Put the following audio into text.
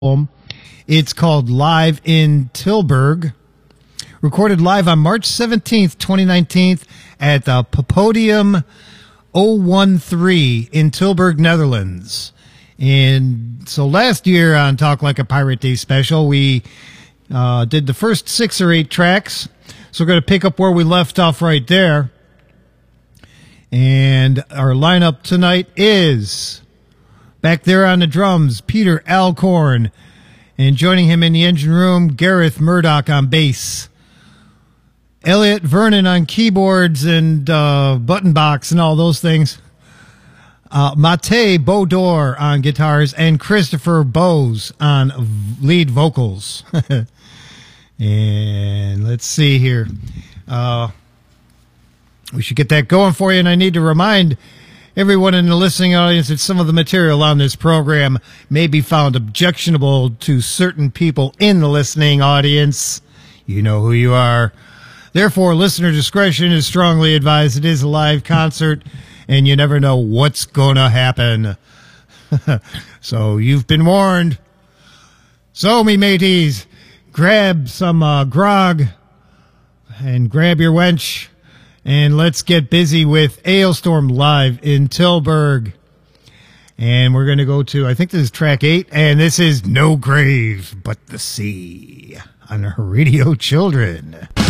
It's called Live in Tilburg. Recorded live on March 17th, 2019 at the Podium 013 in Tilburg, Netherlands. And so last year on Talk Like a Pirate Day special, we did the first 6 or 8 tracks. So we're going to pick up where we left off right there. And our lineup tonight is back there on the drums, Peter Alcorn. And joining him in the engine room, Gareth Murdoch on bass. Elliot Vernon on keyboards and button box and all those things. Mate Bodor on guitars and Christopher Bowes on lead vocals. And let's see here. We should get that going for you. And I need to remind everyone in the listening audience that some of the material on this program may be found objectionable to certain people in the listening audience. You know who you are. Therefore, listener discretion is strongly advised. It is a live concert, and you never know what's going to happen. So you've been warned. So, me mateys, grab some grog and grab your wench, and let's get busy with Alestorm live in Tilburg. And we're going to go to, I think this is track 8, and this is No Grave But the Sea on Radio Children.